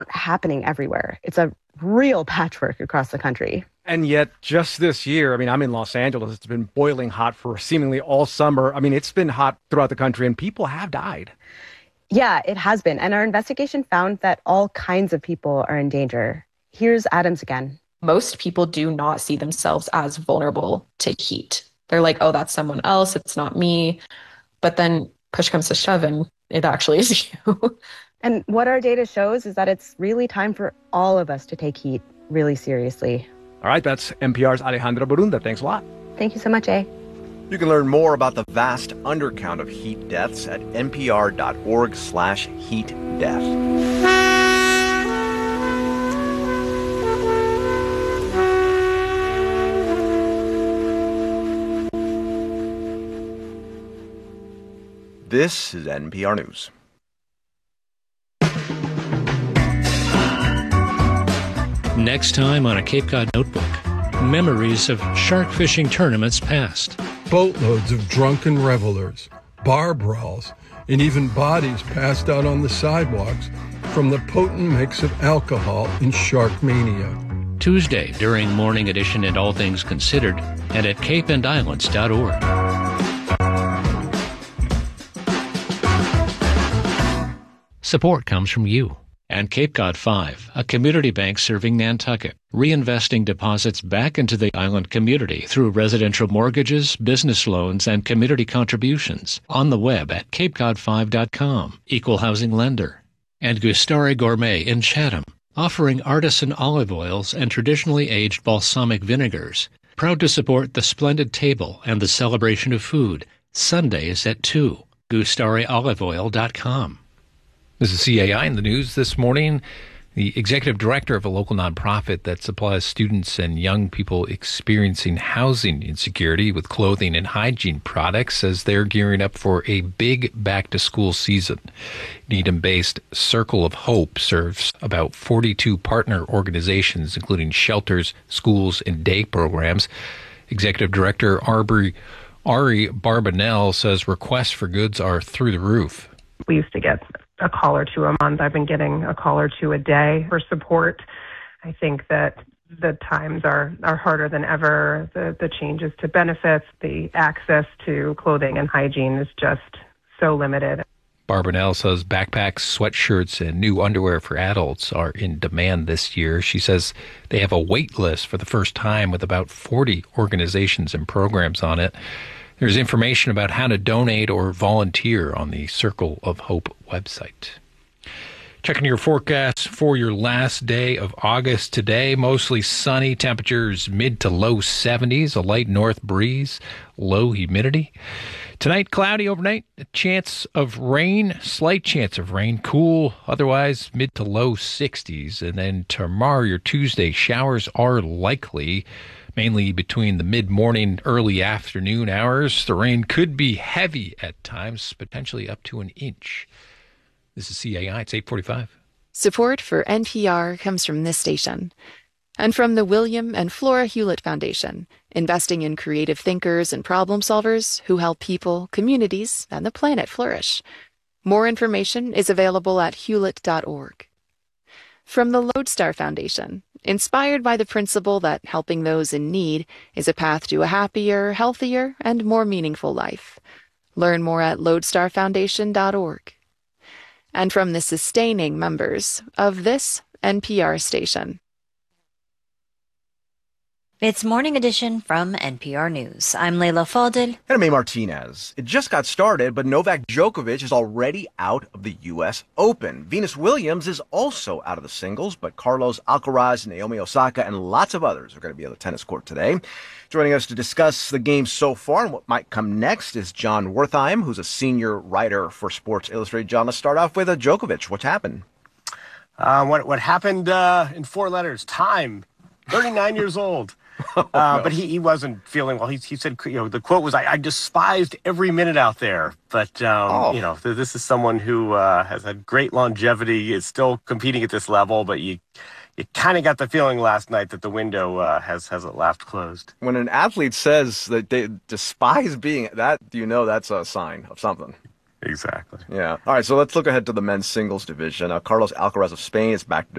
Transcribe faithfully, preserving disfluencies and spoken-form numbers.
happening everywhere. It's a real patchwork across the country. And yet, just this year, I mean, I'm in Los Angeles. It's been boiling hot for seemingly all summer. I mean, it's been hot throughout the country, and people have died. Yeah, it has been. And our investigation found that all kinds of people are in danger. Here's Adams again. Most people do not see themselves as vulnerable to heat. They're like, oh, that's someone else. It's not me. But then push comes to shove, and it actually is you. And what our data shows is that it's really time for all of us to take heat really seriously. All right, that's N P R's Alejandra Barunda. Thanks a lot. Thank you so much, A. You can learn more about the vast undercount of heat deaths at npr.org slash heat death. This is N P R News. Next time on a Cape Cod Notebook, memories of shark fishing tournaments past. Boatloads of drunken revelers, bar brawls, and even bodies passed out on the sidewalks from the potent mix of alcohol in Sharkmania. Tuesday during Morning Edition and All Things Considered and at cape and islands dot org. Support comes from you and Cape Cod five, a community bank serving Nantucket, reinvesting deposits back into the island community through residential mortgages, business loans, and community contributions. On the web at cape cod five dot com, equal housing lender. And Gustari Gourmet in Chatham, offering artisan olive oils and traditionally aged balsamic vinegars. Proud to support the Splendid Table and the Celebration of Food, Sundays at two. gustari olive oil dot com. This is C A I in the news this morning. The executive director of a local nonprofit that supplies students and young people experiencing housing insecurity with clothing and hygiene products says they're gearing up for a big back-to-school season. Needham-based Circle of Hope serves about forty-two partner organizations, including shelters, schools, and day programs. Executive Director Ari, Ari Barbanel says requests for goods are through the roof. We used to get a call or two a month. I've been getting a call or two a day for support. I think that the times are, are harder than ever. The, the changes to benefits, the access to clothing and hygiene is just so limited. Barbanel says backpacks, sweatshirts, and new underwear for adults are in demand this year. She says they have a wait list for the first time with about forty organizations and programs on it. There's information about how to donate or volunteer on the Circle of Hope website. Checking your forecast for your last day of August today. Mostly sunny, temperatures mid to low seventies, a light north breeze, low humidity. Tonight, cloudy overnight, a chance of rain, slight chance of rain, cool, otherwise mid to low sixties. And then tomorrow, your Tuesday, showers are likely, mainly between the mid-morning, early afternoon hours. The rain could be heavy at times, potentially up to an inch. This is C A I. It's eight forty-five. Support for N P R comes from this station and from the William and Flora Hewlett Foundation, investing in creative thinkers and problem solvers who help people, communities, and the planet flourish. More information is available at hewlett dot org. From the Lodestar Foundation, inspired by the principle that helping those in need is a path to a happier, healthier, and more meaningful life. Learn more at lodestar foundation dot org. And from the sustaining members of this N P R station. It's Morning Edition from N P R News. I'm Leila Fadel. And I'm A. Martinez. It just got started, but Novak Djokovic is already out of the U S Open. Venus Williams is also out of the singles, but Carlos Alcaraz, Naomi Osaka, and lots of others are going to be on the tennis court today. Joining us to discuss the game so far and what might come next is John Wertheim, who's a senior writer for Sports Illustrated. John, let's start off with uh, Djokovic. What's happened? Uh, what, what happened uh, in four letters? Time. thirty-nine years old. Oh, uh, no. But he, he wasn't feeling well. He, he said, you know, the quote was, I, I despised every minute out there. But, um, Oh. you know, th- this is someone who uh, has had great longevity, is still competing at this level. But you you kind of got the feeling last night that the window uh, has, has at last closed. When an athlete says that they despise being that, do you know that's a sign of something? Exactly. Yeah. All right, so let's look ahead to the men's singles division. Uh, Carlos Alcaraz of Spain is back to